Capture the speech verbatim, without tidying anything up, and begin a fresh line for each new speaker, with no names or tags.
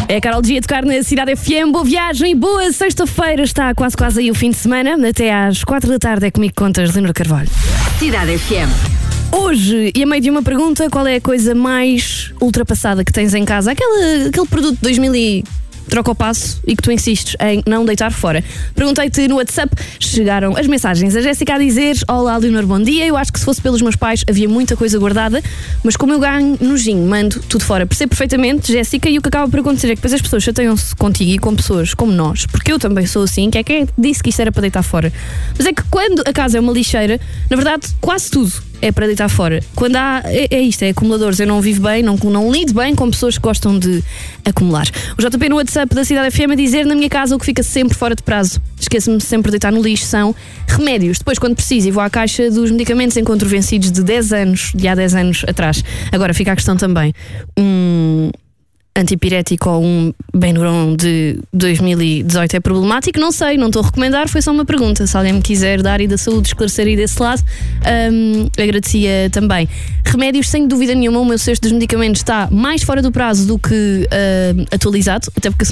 É a Carol G a tocar na Cidade F M. Boa viagem, boa sexta-feira. Está quase quase aí o fim de semana. Até às quatro da tarde é comigo que contas, Leonor Carvalho.
Cidade F M.
Hoje, e a meio de uma pergunta, qual é a coisa mais ultrapassada que tens em casa? Aquele, aquele produto de dois mil e... troca o passo e que tu insistes em não deitar fora. Perguntei-te no WhatsApp, chegaram as mensagens. A Jéssica a dizer: olá Leonor, bom dia. Eu acho que se fosse pelos meus pais havia muita coisa guardada, mas como eu ganho nojinho, mando tudo fora. Percebo perfeitamente, Jéssica, e o que acaba por acontecer é que depois as pessoas chateiam-se contigo e com pessoas como nós, porque eu também sou assim, que é quem disse que isto era para deitar fora. Mas é que quando a casa é uma lixeira, na verdade quase tudo é para deitar fora. Quando há, é, é isto, é acumuladores. Eu não vivo bem, não, não lido bem com pessoas que gostam de acumular. O J P no WhatsApp da Cidade F M a dizer: na minha casa o que fica sempre fora de prazo, esqueço-me sempre de deitar no lixo, são remédios. Depois, quando preciso e vou à caixa dos medicamentos, encontro vencidos de dez anos, de há dez anos atrás. Agora fica a questão também. Um antipirético ou um Benuron de dois mil e dezoito é problemático? Não sei, não estou a recomendar, foi só uma pergunta. Se alguém me quiser dar e da saúde esclarecer aí desse lado, um, agradecia também. Remédios, sem dúvida nenhuma, o meu cesto dos medicamentos está mais fora do prazo do que uh, atualizado, até porque